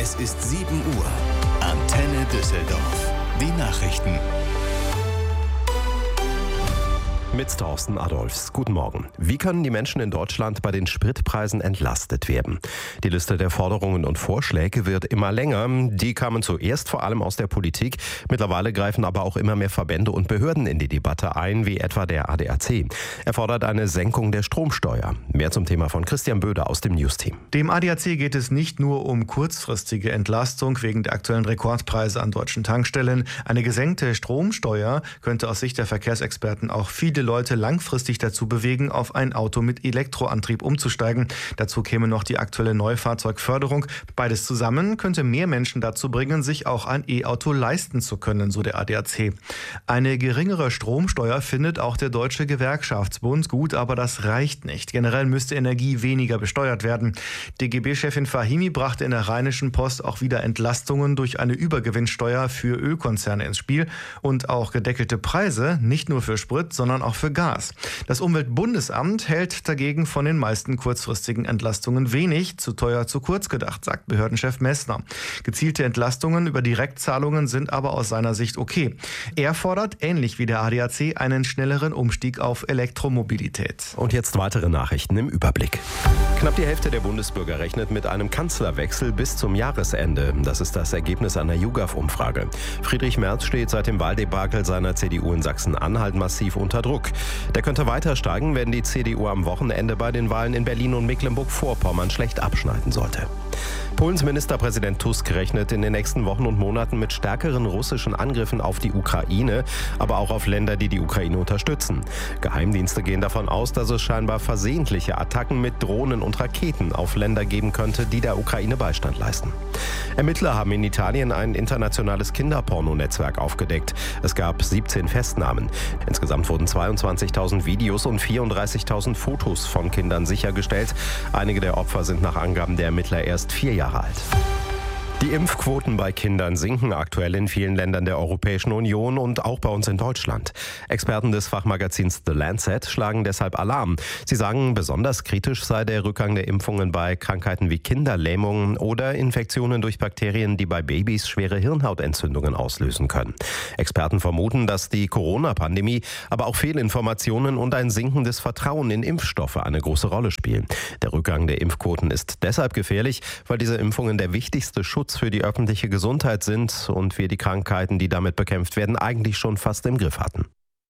Es ist 7 Uhr. Antenne Düsseldorf. Die Nachrichten. Mit Thorsten Adolfs. Guten Morgen. Wie können die Menschen in Deutschland bei den Spritpreisen entlastet werden? Die Liste der Forderungen und Vorschläge wird immer länger. Die kamen zuerst vor allem aus der Politik. Mittlerweile greifen aber auch immer mehr Verbände und Behörden in die Debatte ein, wie etwa der ADAC. Er fordert eine Senkung der Stromsteuer. Mehr zum Thema von Christian Böder aus dem News-Team. Dem ADAC geht es nicht nur um kurzfristige Entlastung wegen der aktuellen Rekordpreise an deutschen Tankstellen. Eine gesenkte Stromsteuer könnte aus Sicht der Verkehrsexperten auch viele Leute langfristig dazu bewegen, auf ein Auto mit Elektroantrieb umzusteigen. Dazu käme noch die aktuelle Neufahrzeugförderung. Beides zusammen könnte mehr Menschen dazu bringen, sich auch ein E-Auto leisten zu können, so der ADAC. Eine geringere Stromsteuer findet auch der Deutsche Gewerkschaftsbund gut, aber das reicht nicht. Generell müsste Energie weniger besteuert werden. DGB-Chefin Fahimi brachte in der Rheinischen Post auch wieder Entlastungen durch eine Übergewinnsteuer für Ölkonzerne ins Spiel und auch gedeckelte Preise, nicht nur für Sprit, sondern auch für Gas. Das Umweltbundesamt hält dagegen von den meisten kurzfristigen Entlastungen wenig, zu teuer, zu kurz gedacht, sagt Behördenchef Messner. Gezielte Entlastungen über Direktzahlungen sind aber aus seiner Sicht okay. Er fordert, ähnlich wie der ADAC, einen schnelleren Umstieg auf Elektromobilität. Und jetzt weitere Nachrichten im Überblick. Knapp die Hälfte der Bundesbürger rechnet mit einem Kanzlerwechsel bis zum Jahresende. Das ist das Ergebnis einer YouGov-Umfrage. Friedrich Merz steht seit dem Wahldebakel seiner CDU in Sachsen-Anhalt massiv unter Druck. Der könnte weiter steigen, wenn die CDU am Wochenende bei den Wahlen in Berlin und Mecklenburg-Vorpommern schlecht abschneiden sollte. Polens Ministerpräsident Tusk rechnet in den nächsten Wochen und Monaten mit stärkeren russischen Angriffen auf die Ukraine, aber auch auf Länder, die die Ukraine unterstützen. Geheimdienste gehen davon aus, dass es scheinbar versehentliche Attacken mit Drohnen und Raketen auf Länder geben könnte, die der Ukraine Beistand leisten. Ermittler haben in Italien ein internationales Kinderporno-Netzwerk aufgedeckt. Es gab 17 Festnahmen. Insgesamt wurden 22.000 Videos und 34.000 Fotos von Kindern sichergestellt. Einige der Opfer sind nach Angaben der Ermittler erst 4 Jahre alt. Die Impfquoten bei Kindern sinken aktuell in vielen Ländern der Europäischen Union und auch bei uns in Deutschland. Experten des Fachmagazins The Lancet schlagen deshalb Alarm. Sie sagen, besonders kritisch sei der Rückgang der Impfungen bei Krankheiten wie Kinderlähmungen oder Infektionen durch Bakterien, die bei Babys schwere Hirnhautentzündungen auslösen können. Experten vermuten, dass die Corona-Pandemie, aber auch Fehlinformationen und ein sinkendes Vertrauen in Impfstoffe eine große Rolle spielen. Der Rückgang der Impfquoten ist deshalb gefährlich, weil diese Impfungen der wichtigste Schutz für die öffentliche Gesundheit sind und wir die Krankheiten, die damit bekämpft werden, eigentlich schon fast im Griff hatten.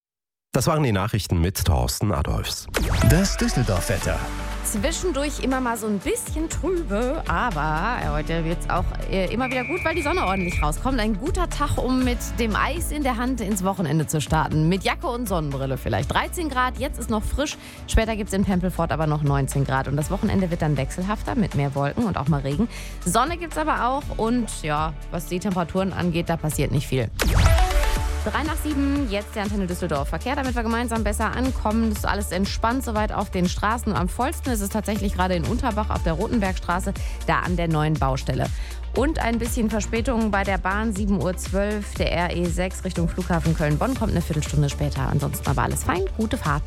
Das waren die Nachrichten mit Thorsten Adolfs. Das Düsseldorf-Wetter. Zwischendurch immer mal so ein bisschen trübe, aber heute wird es auch immer wieder gut, weil die Sonne ordentlich rauskommt. Ein guter Tag, um mit dem Eis in der Hand ins Wochenende zu starten. Mit Jacke und Sonnenbrille vielleicht. 13 Grad, jetzt ist noch frisch. Später gibt es in Pempelfort aber noch 19 Grad. Und das Wochenende wird dann wechselhafter mit mehr Wolken und auch mal Regen. Sonne gibt es aber auch und ja, was die Temperaturen angeht, da passiert nicht viel. 6:03, jetzt der Antenne Düsseldorf Verkehr, damit wir gemeinsam besser ankommen. Das ist alles entspannt soweit auf den Straßen. Am vollsten ist es tatsächlich gerade in Unterbach auf der Rotenbergstraße, da an der neuen Baustelle. Und ein bisschen Verspätung bei der Bahn, 7:12 Uhr, der RE6 Richtung Flughafen Köln-Bonn kommt eine Viertelstunde später. Ansonsten aber alles fein, gute Fahrt.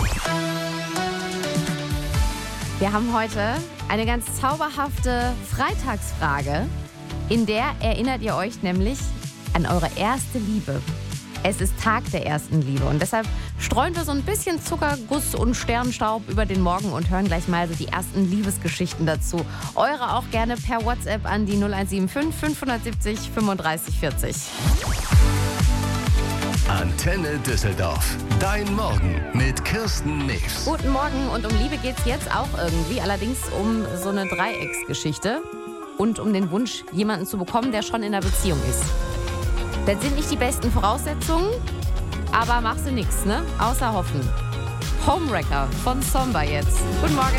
Wir haben heute eine ganz zauberhafte Freitagsfrage, in der erinnert ihr euch nämlich an eure erste Liebe. Es ist Tag der ersten Liebe und deshalb streuen wir so ein bisschen Zuckerguss und Sternstaub über den Morgen und hören gleich mal so die ersten Liebesgeschichten dazu. Eure auch gerne per WhatsApp an die 0175 570 35 40. Antenne Düsseldorf. Dein Morgen mit Kirsten News. Guten Morgen, und um Liebe geht's jetzt auch irgendwie, allerdings um so eine Dreiecksgeschichte und um den Wunsch, jemanden zu bekommen, der schon in einer Beziehung ist. Das sind nicht die besten Voraussetzungen, aber machst du nichts, ne? Außer hoffen. Homewrecker von Somba jetzt. Guten Morgen.